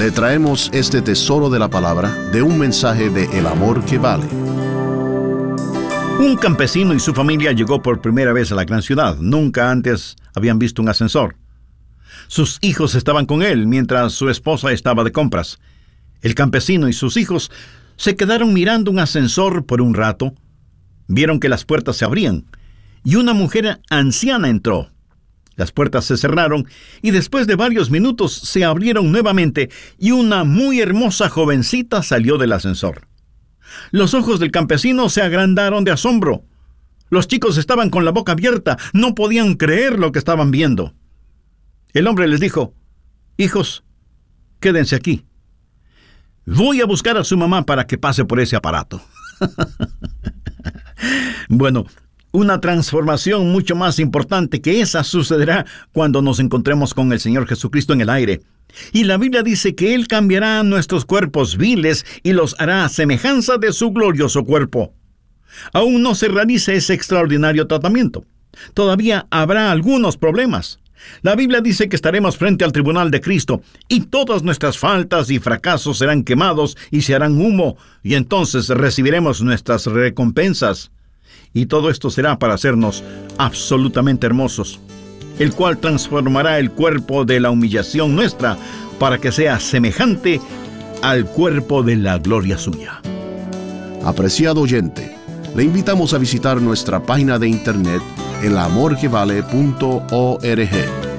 Le traemos este tesoro de la palabra de un mensaje de El Amor que Vale. Un campesino y su familia llegó por primera vez a la gran ciudad. Nunca antes habían visto un ascensor. Sus hijos estaban con él mientras su esposa estaba de compras. El campesino y sus hijos se quedaron mirando un ascensor por un rato. Vieron que las puertas se abrían y una mujer anciana entró. Las puertas se cerraron y después de varios minutos se abrieron nuevamente y una muy hermosa jovencita salió del ascensor. Los ojos del campesino se agrandaron de asombro. Los chicos estaban con la boca abierta, no podían creer lo que estaban viendo. El hombre les dijo: hijos, quédense aquí. Voy a buscar a su mamá para que pase por ese aparato. Bueno, una transformación mucho más importante que esa sucederá cuando nos encontremos con el Señor Jesucristo en el aire. Y la Biblia dice que Él cambiará nuestros cuerpos viles y los hará a semejanza de su glorioso cuerpo. Aún no se realice ese extraordinario tratamiento. Todavía habrá algunos problemas. La Biblia dice que estaremos frente al tribunal de Cristo y todas nuestras faltas y fracasos serán quemados y se harán humo, y entonces recibiremos nuestras recompensas. Y todo esto será para hacernos absolutamente hermosos, el cual transformará el cuerpo de la humillación nuestra para que sea semejante al cuerpo de la gloria suya. Apreciado oyente, le invitamos a visitar nuestra página de internet elamorquevale.org.